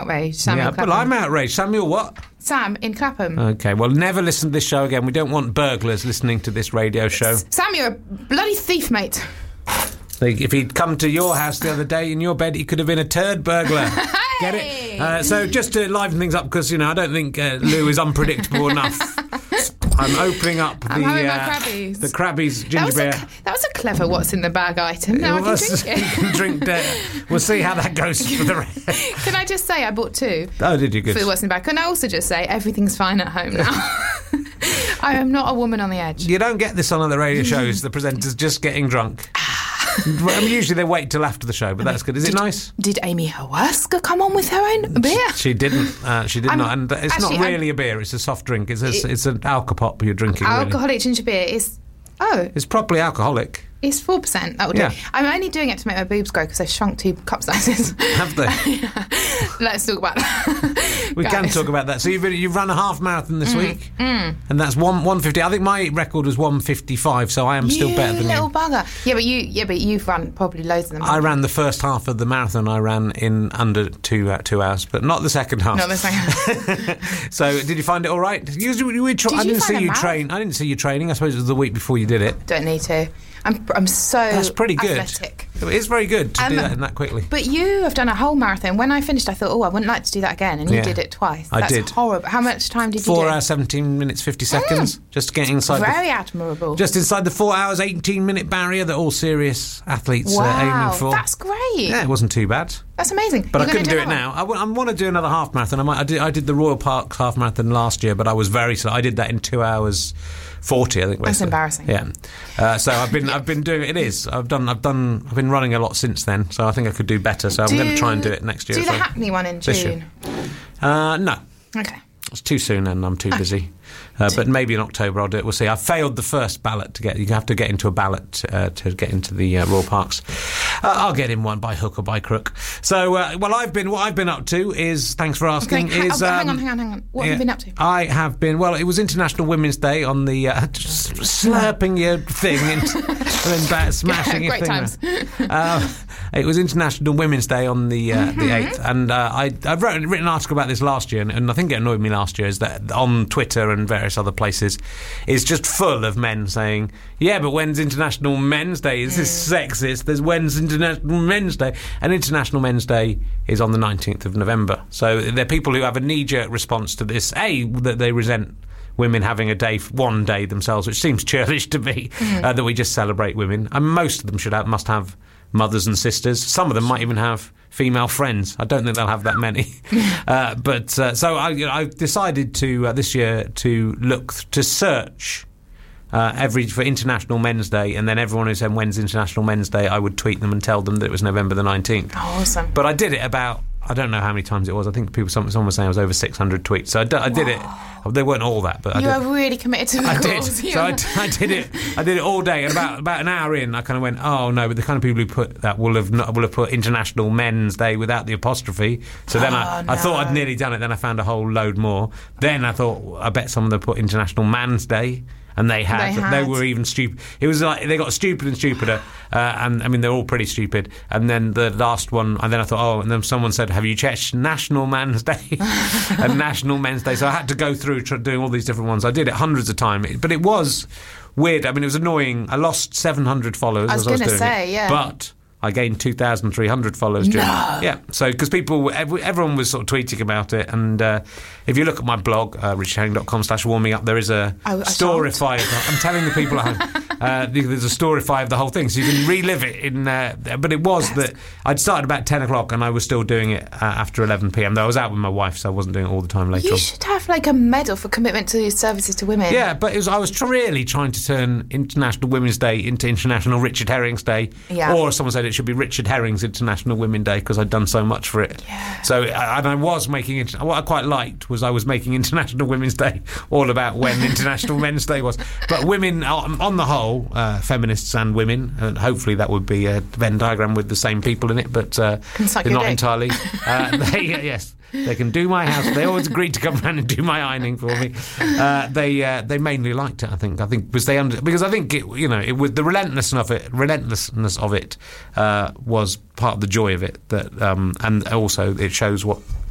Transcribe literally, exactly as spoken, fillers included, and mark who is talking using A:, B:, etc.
A: outraged. Samuel
B: Yeah,
A: Clapham.
B: well, I'm outraged. Samuel what?
A: Sam in Clapham.
B: Okay, well, never listen to this show again. We don't want burglars listening to this radio show.
A: Sam, you're a bloody thief, mate.
B: Like, if he'd come to your house the other day in your bed, he could have been a turd burglar. Get it? Uh, so just to liven things up, because, you know, I don't think uh, Lou is unpredictable enough. I'm opening up the
A: I'm having my
B: uh,
A: Crabbies.
B: the Crabbies ginger
A: That was,
B: beer.
A: a, that was a clever what's in the bag item. Now
B: It
A: I
B: was-
A: can drink
B: you
A: it.
B: can drink that. We'll see how that goes for the rest.
A: Can I just say I bought two
B: Oh, did you? Good.
A: for the what's in the bag? Can I also just say everything's fine at home now? I am not a woman on the edge.
B: You don't get this on other radio shows. The presenter's just getting drunk. I mean, usually they wait till after the show, but that's good. Is it nice?
A: Did Amy Hawaska come on with her own beer?
B: She didn't. Uh, she did
A: I'm-
B: not. And it's
A: actually,
B: not really
A: I'm-
B: a beer. It's a soft drink. It's a, it's an alcopop you're drinking. Really.
A: Alcoholic ginger beer is... Oh,
B: It's properly alcoholic.
A: it's four percent. That would
B: Yeah.
A: do. I'm only doing it to make my boobs grow because I shrunk two cup sizes.
B: Have they?
A: Let's talk about that.
B: We can
A: Guys.
B: talk about that. So you've you've run a half marathon this week, mm. and that's one one fifty. I think my record was one fifty five, so I am still
A: You
B: better than
A: little
B: you.
A: bugger. Yeah, but you. Yeah, but you've run probably loads of them.
B: I ran the first half of the marathon. I ran in under two uh, two hours, but not the second half.
A: Not the second.
B: So did you find it all right? You, you, you tra-
A: Did
B: I
A: you
B: didn't see
A: find a
B: you
A: marathon?
B: train. I didn't see you training. I suppose it was the week before you did it.
A: Don't need to. I'm. I'm so.
B: That's pretty good.
A: Athletic.
B: It's very good to
A: Um,
B: do that, that quickly.
A: But you have done a whole marathon. When I finished, I thought, oh, I wouldn't like to do that again, and you
B: Yeah.
A: did it twice.
B: I
A: That's
B: did.
A: horrible. How much time did you
B: Four
A: do?
B: hours, seventeen minutes, fifty seconds. Just to get inside.
A: Very
B: the,
A: admirable.
B: just inside the four hours, eighteen minute barrier that all serious athletes
A: wow,
B: are aiming for.
A: that's great.
B: Yeah, it wasn't too bad.
A: That's amazing.
B: But
A: You're
B: I
A: gonna
B: couldn't do it
A: another
B: now.
A: one?
B: I, w- I want to do another half marathon. I, might, I, did, I did the Royal Park half marathon last year, but I was very slow. I did that in two hours forty. I think.
A: That's
B: basically.
A: embarrassing.
B: Yeah. Uh, so I've been I've been doing it. Is I've done I've done I've been running a lot since then. So I think I could do better. So I'm
A: Do-
B: going to try and do it next year.
A: Do
B: or
A: the
B: so.
A: Hackney one in
B: This year.
A: June.
B: Uh, no.
A: Okay.
B: It's too soon and I'm too busy. Uh, but maybe in October I'll do it. We'll see. I failed the first ballot to get. You have to get into a ballot uh, to get into the uh, Royal Parks. Uh, I'll get in one by hook or by crook. So, uh, well, I've been. What I've been up to is. Thanks for asking.
A: Okay,
B: Is
A: oh, hang
B: um,
A: on, hang on, hang on. What
B: yeah,
A: have you been up to?
B: I have been. Well, it was International Women's Day on the uh, just slurping your thing into, and then back, smashing your
A: Great
B: thing.
A: times.
B: Uh, it was International Women's Day on the uh, the eighth, and uh, I I wrote written an article about this last year, and, and I think it annoyed me last year. Is that on Twitter and various other places, is just full of men saying, "Yeah, but when's International Men's Day? Is this sexist? There's when's International Men's Day?" And International Men's Day is on the nineteenth of November. So there are people who have a knee-jerk response to this. A, that they resent women having a day, one day themselves, which seems churlish to me, mm. uh, that we just celebrate women. And most of them should have, must have mothers and sisters. Some of them might even have female friends. I don't think they'll have that many. uh, but uh, so I, you know, I've decided to uh, this year to look to search uh, every for International Men's Day, and then everyone who said when's International Men's Day, I would tweet them and tell them that it was November the nineteenth.
A: Oh, awesome.
B: But I did it about. I don't know how many times it was. I think people, someone, someone was saying it was over six hundred tweets. So I, d- I did it. They weren't all that, but
A: you
B: I did.
A: are really committed to the
B: I did.
A: cause.
B: So I, I did it. I did it all day, and about about an hour in, I kind of went, "Oh no!" But the kind of people who put that will have not, will have put International Men's Day without the apostrophe. So then
A: oh,
B: I,
A: no.
B: I thought I'd nearly done it. Then I found a whole load more. Then I thought, I bet some of them put International Man's Day. And they had,
A: They had.
B: they were even stupid. It was like they got stupid and stupider, uh, and I mean they're all pretty stupid. And then the last one, and then I thought, oh, and then someone said, "Have you checked National Man's Day and National Men's Day?" So I had to go through tr- doing all these different ones. I did it hundreds of times, but it was weird. I mean, it was annoying. I lost seven hundred followers
A: I was
B: as I was
A: gonna
B: doing
A: say,
B: it,
A: yeah.
B: but I gained two thousand three hundred followers during
A: No.
B: it. Yeah, so because people, every, everyone was sort of tweeting about it, and uh, if you look at my blog, uh, richard herring dot com slash warming up, there is a
A: I- I
B: storify. Of the, I'm telling the people at home, uh, there's a storify of the whole thing, so you can relive it in. Uh, but it was that I'd started about ten o'clock, and I was still doing it uh, after eleven p.m. Though I was out with my wife, so I wasn't doing it all the time later
A: You
B: on.
A: should have like a medal for commitment to services to women.
B: Yeah, but it was, I was tr- really trying to turn International Women's Day into International Richard Herring's Day.
A: Yeah.
B: Or someone said it should be Richard Herring's International Women's Day because I'd done so much for it.
A: Yeah.
B: So, uh, and I was making it. What I quite liked was I was making International Women's Day all about when International Men's Day was. But women, on, on the whole, uh, feminists and women, and hopefully that would be a Venn diagram with the same people in it, but uh,
A: Can suck
B: they're
A: your
B: not
A: dick.
B: entirely. Uh, they, yes. They can do my house. They always agreed to come round and do my ironing for me. Uh, they uh, they mainly liked it. I think. I think because they under, because I think it, you know it was the relentlessness of it. Relentlessness of it uh, was part of the joy of it. That um, and also it shows what